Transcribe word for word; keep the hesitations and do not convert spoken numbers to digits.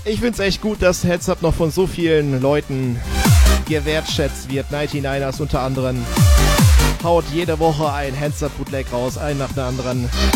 Ich find's echt gut, dass Heads-Up noch von so vielen Leuten gewertschätzt wird. neunundneunzigers unter anderem haut jede Woche ein Heads-Up Bootleg raus, einen nach dem anderen.